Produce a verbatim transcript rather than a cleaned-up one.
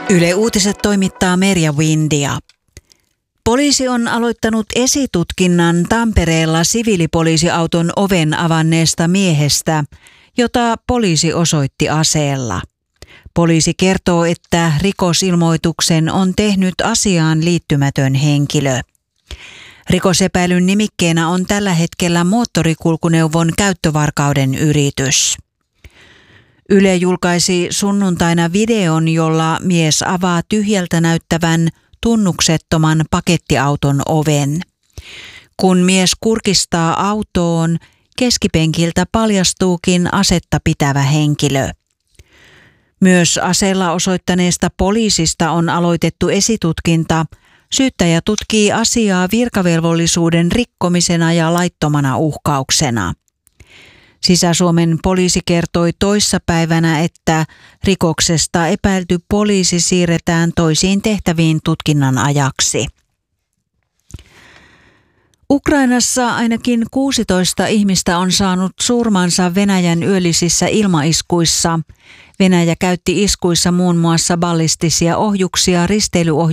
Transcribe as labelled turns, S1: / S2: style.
S1: Yle Uutiset toimittaa Merja Windia. Poliisi on aloittanut esitutkinnan Tampereella siviilipoliisiauton oven avanneesta miehestä, jota poliisi osoitti aseella. Poliisi kertoo, että rikosilmoituksen on tehnyt asiaan liittymätön henkilö. Rikosepäilyn nimikkeenä on tällä hetkellä moottorikulkuneuvon käyttövarkauden yritys. Yle julkaisi sunnuntaina videon, jolla mies avaa tyhjältä näyttävän tunnuksettoman pakettiauton oven. Kun mies kurkistaa autoon, keskipenkiltä paljastuukin asetta pitävä henkilö. Myös aseella osoittaneesta poliisista on aloitettu esitutkinta. Syyttäjä tutkii asiaa virkavelvollisuuden rikkomisena ja laittomana uhkauksena. Sisä-Suomen poliisi kertoi toissapäivänä, että rikoksesta epäilty poliisi siirretään toisiin tehtäviin tutkinnan ajaksi. Ukrainassa ainakin kuusitoista ihmistä on saanut surmansa Venäjän yöllisissä ilmaiskuissa. Venäjä käytti iskuissa muun muassa ballistisia ohjuksia, risteilyohjuksia